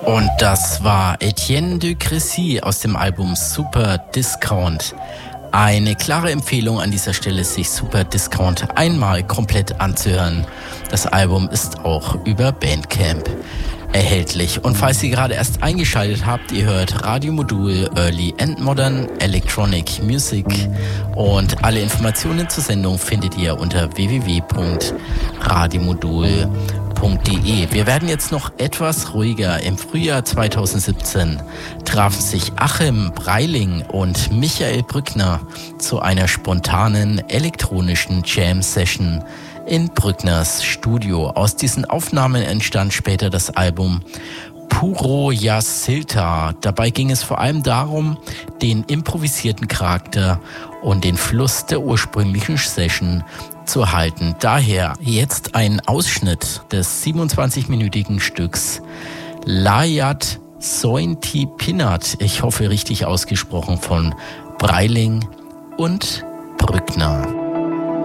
Und das war Etienne de Crécy aus dem Album Super Discount. Eine klare Empfehlung an dieser Stelle, sich Super Discount einmal komplett anzuhören. Das Album ist auch über Bandcamp erhältlich. Und falls ihr gerade erst eingeschaltet habt, ihr hört Radio Modul Early and Modern Electronic Music. Und alle Informationen zur Sendung findet ihr unter www.radiomodul.de. Wir werden jetzt noch etwas ruhiger. Im Frühjahr 2017 trafen sich Achim Breiling und Michael Brückner zu einer spontanen elektronischen Jam-Session in Brückners Studio. Aus diesen Aufnahmen entstand später das Album Puro Jasilta. Dabei ging es vor allem darum, den improvisierten Charakter und den Fluss der ursprünglichen Session zu halten. Daher jetzt ein Ausschnitt des 27-minütigen Stücks Layat Sointi Pinat, ich hoffe richtig ausgesprochen, von Breiling und Brückner.